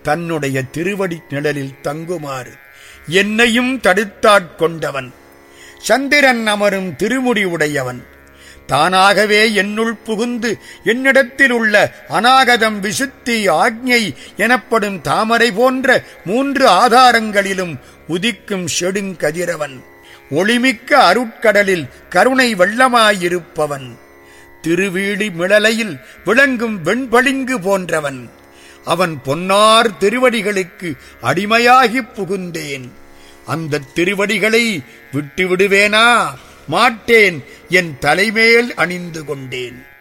தன்னுடைய திருவடி நிழலில் தங்குமாறு என்னையும் தடுத்தாட்கொண்டவன். சந்திரன் அமரும் திருமுடி உடையவன். தானாகவே என்னுள் புகுந்து என்னிடத்தில் உள்ள அநாகதம், விசுத்தி, ஆக்ஞை எனப்படும் தாமரை போன்ற 3 ஆதாரங்களிலும் உதிக்கும் செடுங்கதிரவன். ஒளிமிக்க அருட்கடலில் கருணை வெள்ளமாயிருப்பவன். திருவீழி மிளலையில் விளங்கும் வெண்பளிங்கு போன்றவன். அவன் பொன்னார் திருவடிகளுக்கு அடிமையாகிப் புகுந்தேன். அந்த திருவடிகளை விட்டு விடுவேனா? மாட்டேன். என் தலைமேல் அணிந்து கொண்டேன்.